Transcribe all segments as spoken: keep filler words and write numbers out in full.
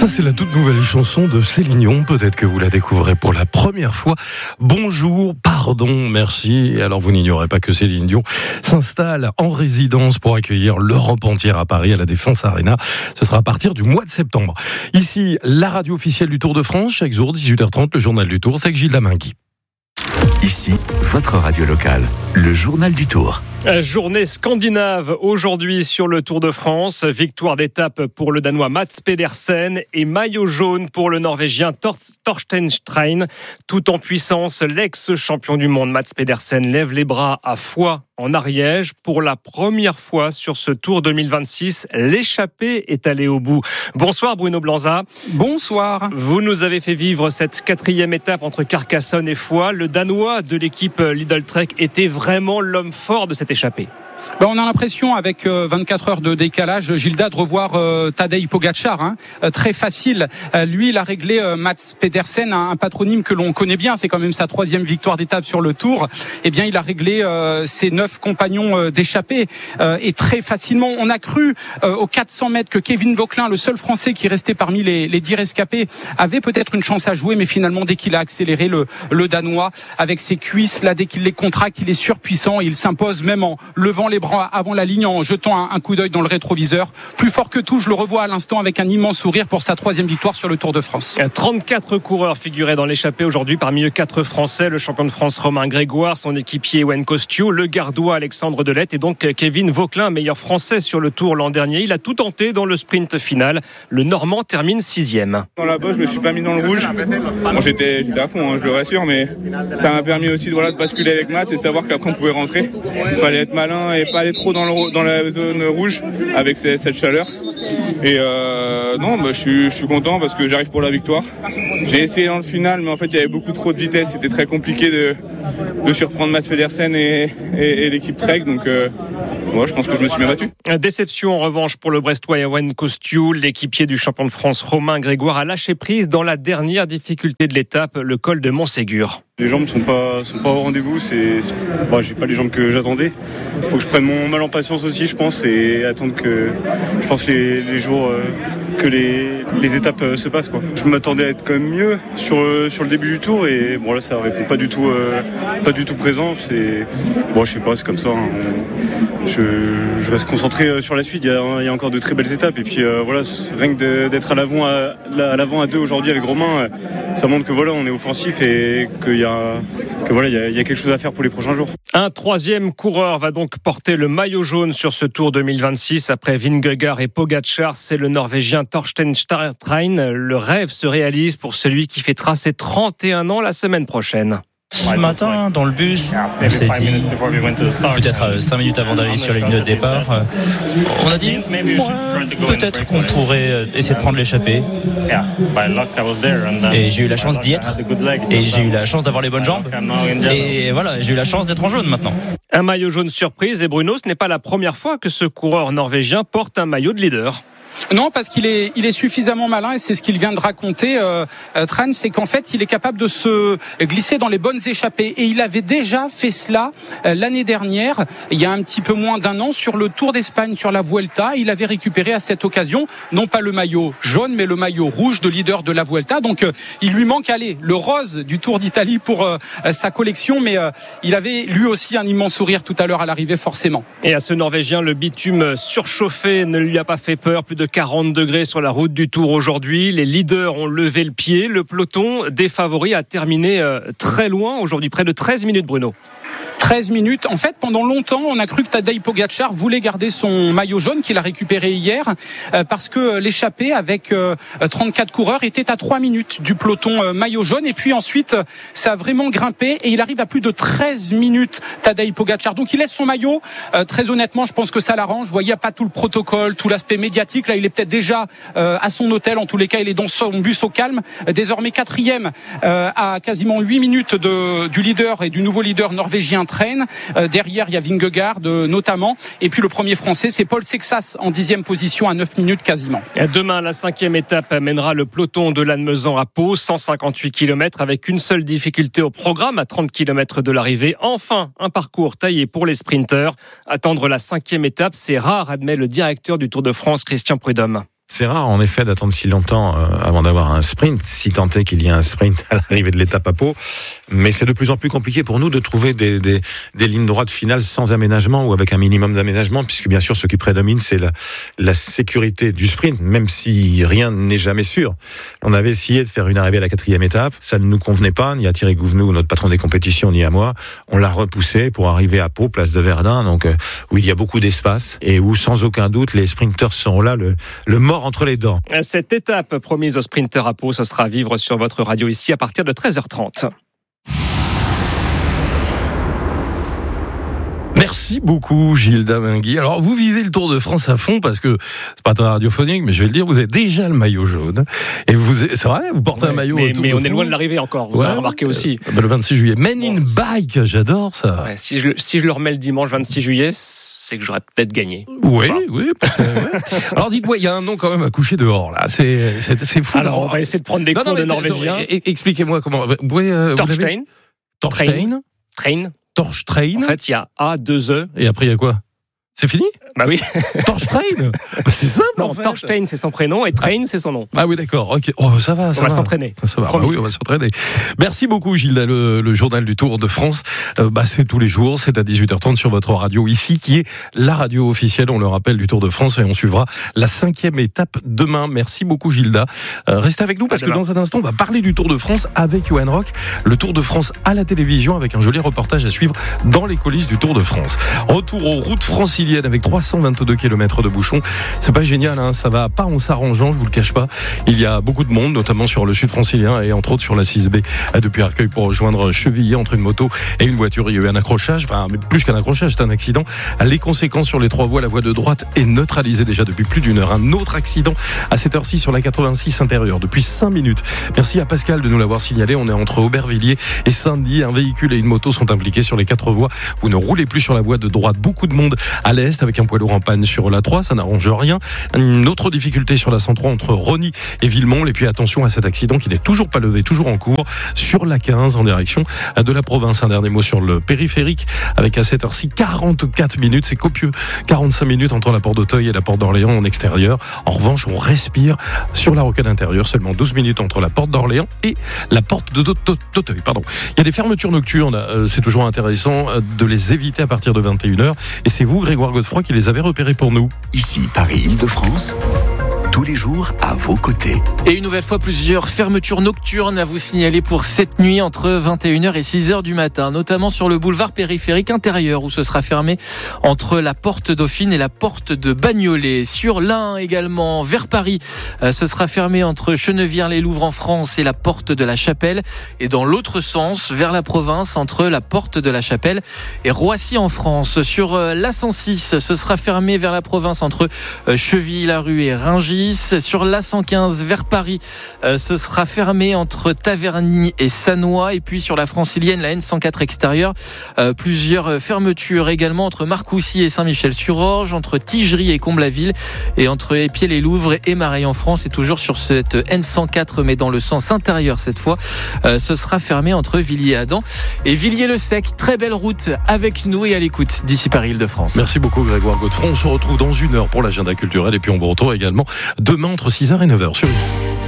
Ça, c'est la toute nouvelle chanson de Céline Dion. Peut-être que vous la découvrez pour la première fois. Bonjour, pardon, merci. Et alors, vous n'ignorez pas que Céline Dion s'installe en résidence pour accueillir l'Europe entière à Paris, à la Défense Arena. Ce sera à partir du mois de septembre. Ici, la radio officielle du Tour de France. Chaque jour, dix-huit heures trente, le journal du Tour. C'est avec Gilles Laminguy. Ici, votre radio locale, le journal du Tour. Journée scandinave aujourd'hui sur le Tour de France. Victoire d'étape pour le Danois Mats Pedersen et maillot jaune pour le Norvégien Tor- Torsten Stein. Tout en puissance, l'ex-champion du monde Mats Pedersen lève les bras à Foix en Ariège. Pour la première fois sur ce Tour deux mille vingt-six, l'échappée est allée au bout. Bonsoir Bruno Blanza. Bonsoir. Vous nous avez fait vivre cette quatrième étape entre Carcassonne et Foix. Le Danois de l'équipe Lidl Trek était vraiment l'homme fort de cette échappée. Ben, on a l'impression, avec euh, vingt-quatre heures de décalage, Gilda, de revoir euh, Tadej Pogačar. Hein, euh, très facile. Euh, lui, il a réglé euh, Mats Pedersen, un, un patronyme que l'on connaît bien. C'est quand même sa troisième victoire d'étape sur le Tour. Eh bien, il a réglé euh, ses neuf compagnons euh, d'échappée euh, et très facilement. On a cru euh, aux quatre cents mètres que Kevin Vauquelin, le seul Français qui restait parmi les, les dix rescapés, avait peut-être une chance à jouer, mais finalement, dès qu'il a accéléré le, le Danois avec ses cuisses, là, dès qu'il les contracte, il est surpuissant. Il s'impose même en levant les bras avant la ligne, en jetant un, un coup d'œil dans le rétroviseur. Plus fort que tout, je le revois à l'instant avec un immense sourire pour sa troisième victoire sur le Tour de France. trente-quatre coureurs figuraient dans l'échappée aujourd'hui, parmi eux quatre Français, le champion de France Romain Grégoire, son équipier Ewen Kostyo, le gardois Alexandre Delette et donc Kevin Vauquelin, meilleur Français sur le Tour l'an dernier. Il a tout tenté dans le sprint final. Le Normand termine sixième. Dans la bosse, je me suis pas mis dans le rouge. Bon, j'étais, j'étais à fond, hein, je le rassure, mais ça m'a permis aussi de, voilà, de basculer avec Mats et de savoir qu'après on pouvait rentrer. Il fallait être malin et pas aller trop dans, le, dans la zone rouge avec ces, cette chaleur. Et euh, non, bah, je, suis, je suis content parce que j'arrive pour la victoire. J'ai essayé dans le final, mais en fait il y avait beaucoup trop de vitesse. C'était très compliqué de, de surprendre Mats Pedersen et, et, et l'équipe Trek. Donc euh, moi, je pense que je me suis bien battu. Déception en revanche pour le Brestois Ewen Kostyo. L'équipier du champion de France Romain Grégoire a lâché prise dans la dernière difficulté de l'étape, le col de Montségur. Les jambes sont pas sont pas au rendez-vous. C'est, c'est bah, j'ai pas les jambes que j'attendais. Il faut que je prenne mon mal en patience aussi, je pense, et attendre que je pense les, les jours euh, que les, les étapes euh, se passent, quoi. Je m'attendais à être quand même mieux sur euh, sur le début du tour et bon là ça répond pas du tout euh, pas du tout présent. C'est bon, je sais pas, c'est comme ça. Hein. Je, je reste concentré sur la suite. Il y a, il y a encore de très belles étapes et puis euh, voilà, rien que de, d'être à l'avant à, à l'avant à deux aujourd'hui avec Romain, ça montre que voilà, on est offensif et qu'il y a que voilà, il y a, il y a quelque chose à faire pour les prochains jours. Un troisième coureur va donc porter le maillot jaune sur ce Tour deux mille vingt-six après Vingegaard et Pogačar. C'est le Norvégien Torsten Stein. Le rêve se réalise pour celui qui fêtera ses trente et un ans la semaine prochaine. Ce matin, dans le bus, on s'est dit, peut-être cinq minutes avant d'aller sur la ligne de départ, on a dit, ouais, peut-être qu'on pourrait essayer de prendre l'échappée. Et j'ai eu la chance d'y être. Et j'ai eu la chance d'avoir les bonnes jambes. Et voilà, j'ai eu la chance d'être en jaune maintenant. Un maillot jaune surprise. Et Bruno, ce n'est pas la première fois que ce coureur norvégien porte un maillot de leader. Non, parce qu'il est, il est suffisamment malin et c'est ce qu'il vient de raconter, euh, Tran, c'est qu'en fait, il est capable de se glisser dans les bonnes échappées. Et il avait déjà fait cela euh, l'année dernière, il y a un petit peu moins d'un an, sur le Tour d'Espagne, sur la Vuelta. Il avait récupéré à cette occasion, non pas le maillot jaune, mais le maillot rouge de leader de la Vuelta. Donc, euh, il lui manque, allez, le rose du Tour d'Italie pour euh, sa collection. Mais euh, il avait lui aussi un immense sourire tout à l'heure à l'arrivée, forcément. Et à ce Norvégien, le bitume surchauffé ne lui a pas fait peur. Plus de quarante degrés sur la route du Tour aujourd'hui. Les leaders ont levé le pied. Le peloton des favoris a terminé très loin aujourd'hui, près de treize minutes, Bruno. treize minutes. En fait, pendant longtemps, on a cru que Tadej Pogačar voulait garder son maillot jaune qu'il a récupéré hier euh, parce que l'échappée avec euh, trente-quatre coureurs était à trois minutes du peloton euh, maillot jaune. Et puis ensuite, ça a vraiment grimpé et il arrive à plus de treize minutes, Tadej Pogačar. Donc, il laisse son maillot. Euh, très honnêtement, je pense que ça l'arrange. Vous voyez, il n'y a pas tout le protocole, tout l'aspect médiatique. Là, il est peut-être déjà euh, à son hôtel. En tous les cas, il est dans son bus au calme. Désormais quatrième euh, à quasiment huit minutes de, du leader et du nouveau leader norvégien Train. Euh, derrière, il y a Vingegaard euh, notamment. Et puis le premier français, c'est Paul Sexas en dixième position à neuf minutes quasiment. Demain, la cinquième étape mènera le peloton de Lannemezan à Pau, cent cinquante-huit kilomètres avec une seule difficulté au programme à trente kilomètres de l'arrivée. Enfin, un parcours taillé pour les sprinteurs. Attendre la cinquième étape, c'est rare, admet le directeur du Tour de France, Christian Prudhomme. C'est rare, en effet, d'attendre si longtemps euh, avant d'avoir un sprint, si tant est qu'il y a un sprint à l'arrivée de l'étape à Pau. Mais c'est de plus en plus compliqué pour nous de trouver des, des, des lignes droites finales sans aménagement ou avec un minimum d'aménagement, puisque bien sûr, ce qui prédomine, c'est la, la sécurité du sprint, même si rien n'est jamais sûr. On avait essayé de faire une arrivée à la quatrième étape, ça ne nous convenait pas, ni à Thierry Gouvenou, notre patron des compétitions, ni à moi. On l'a repoussé pour arriver à Pau, place de Verdun, donc euh, où il y a beaucoup d'espace et où, sans aucun doute, les sprinteurs seront là, le, le mort entre les dents. Cette étape promise aux sprinteurs à Pau, ce sera à vivre sur votre radio ici à partir de treize heures trente. Merci beaucoup Gilles Davingui. Alors vous vivez le Tour de France à fond parce que c'est pas très radiophonique, mais je vais le dire, vous avez déjà le maillot jaune et vous, c'est vrai, vous portez ouais, un maillot. Mais, Tour mais de on fond. est loin de l'arrivée encore. Vous ouais, avez remarqué aussi. Euh, bah, le vingt-six juillet, Men bon, in Bike, j'adore ça. Ouais, si je si je le remets le dimanche vingt-six juillet, c'est que j'aurais peut-être gagné. Oui, voilà. oui. Ouais. Alors dites-moi, il y a un nom quand même à coucher dehors là. C'est c'est, c'est fou. Alors on va essayer de prendre des non, cours non, de norvégien. Expliquez-moi comment. Vous pouvez, euh, Torstein. Torstein. Train. Torstein. En fait, il y a A, deux E. Et après, il y a quoi? C'est fini? Bah oui. Torstein. Bah c'est simple. Non, en fait. Torstein c'est son prénom et Train ah. c'est son nom. Ah oui d'accord. Ok. Oh ça va. Ça on va, va s'entraîner. Ça va. Bah oui, on va s'entraîner. Merci beaucoup Gilles. Le, le journal du Tour de France. Euh, bah c'est tous les jours. C'est à dix-huit heures trente sur votre radio ici, qui est la radio officielle. On le rappelle du Tour de France et on suivra la cinquième étape demain. Merci beaucoup Gilda. Euh, restez avec nous parce que dans un instant on va parler du Tour de France avec Johan Rock. Le Tour de France à la télévision avec un joli reportage à suivre dans les coulisses du Tour de France. Retour aux routes franciliennes avec trois cent vingt-deux kilomètres de bouchons. C'est pas génial, hein, ça va pas en s'arrangeant, je vous le cache pas. Il y a beaucoup de monde, notamment sur le sud francilien et entre autres sur la six B depuis Arcueil pour rejoindre Chevilly entre une moto et une voiture. Il y a eu un accrochage, enfin plus qu'un accrochage, c'est un accident. Les conséquences sur les trois voies, la voie de droite est neutralisée déjà depuis plus d'une heure. Un autre accident à cette heure-ci sur la quatre-vingt-six intérieure depuis cinq minutes. Merci à Pascal de nous l'avoir signalé. On est entre Aubervilliers et Saint-Denis. Un véhicule et une moto sont impliqués sur les quatre voies. Vous ne roulez plus sur la voie de droite. Beaucoup de monde à l'est avec un poids lourd en panne sur la trois, ça n'arrange rien. Une autre difficulté sur la cent trois entre Rosny et Villemont. Et puis attention à cet accident qui n'est toujours pas levé, toujours en cours, sur la quinze en direction de la province. Un dernier mot sur le périphérique avec à cette heure-ci quarante-quatre minutes, c'est copieux. quarante-cinq minutes entre la porte d'Auteuil et la porte d'Orléans en extérieur. En revanche, on respire sur la rocade intérieure, seulement douze minutes entre la porte d'Orléans et la porte d'Auteuil. Pardon. Il y a des fermetures nocturnes, c'est toujours intéressant de les éviter à partir de vingt et une heures. Et c'est vous, Grégoire Godefroy, qui les avez repérés pour nous. Ici, Paris-Île-de-France, tous les jours à vos côtés. Et une nouvelle fois, plusieurs fermetures nocturnes à vous signaler pour cette nuit entre vingt et une heures et six heures du matin, notamment sur le boulevard périphérique intérieur où ce sera fermé entre la porte Dauphine et la porte de Bagnolet. Sur l'Ain également, vers Paris, ce sera fermé entre Chenevières-les-Louvres en France et la porte de la Chapelle. Et dans l'autre sens, vers la province, entre la porte de la Chapelle et Roissy en France. Sur l'A cent six, ce sera fermé vers la province entre Chevilly-la-Rue et Rungis. Sur l'A cent quinze vers Paris, euh, ce sera fermé entre Taverny et Sannois. Et puis sur la francilienne, la N cent quatre extérieure, euh, plusieurs fermetures également entre Marcoussis et Saint-Michel-sur-Orge, entre Tigerie et Comble-la-Ville et entre Épied-les-Louvres et Mareil en France. Et toujours sur cette N cent quatre, mais dans le sens intérieur cette fois, euh, ce sera fermé entre Villiers-Adam et Villiers-le-Sec. Très belle route avec nous et à l'écoute d'ici Paris-Île-de-France. Merci beaucoup Grégoire Godefroy. On se retrouve dans une heure pour l'agenda culturel et puis on vous retrouve également demain entre six heures et neuf heures sur Ici.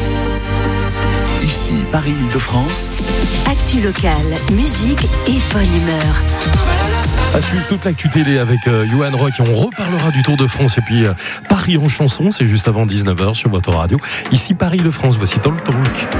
Ici, Paris-Île-de-France. Actu locale, musique et bonne humeur. À suivre toute l'actu télé avec euh, Johan Rock et on reparlera du Tour de France et puis euh, Paris en chanson, c'est juste avant dix-neuf heures sur votre radio. Ici Paris-Île-de-France, voici Talk Talk.